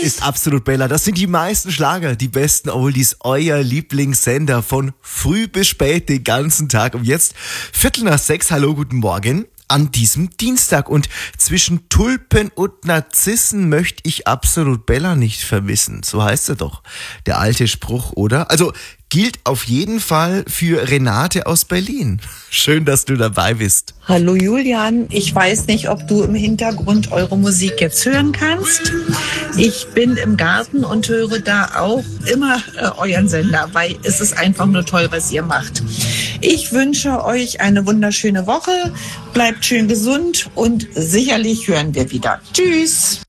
ist absolut Bella. Das sind die meisten Schlager, die besten Oldies, euer Lieblingssender von früh bis spät den ganzen Tag. Und jetzt 5:45. Hallo, guten Morgen. An diesem Dienstag. Und zwischen Tulpen und Narzissen möchte ich absolut Bella nicht vermissen. So heißt er doch. Der alte Spruch, oder? Also gilt auf jeden Fall für Renate aus Berlin. Schön, dass du dabei bist. Hallo Julian, ich weiß nicht, ob du im Hintergrund eure Musik jetzt hören kannst. Ich bin im Garten und höre da auch immer euren Sender, weil es ist einfach nur toll, was ihr macht. Ich wünsche euch eine wunderschöne Woche, bleibt schön gesund und sicherlich hören wir wieder. Tschüss!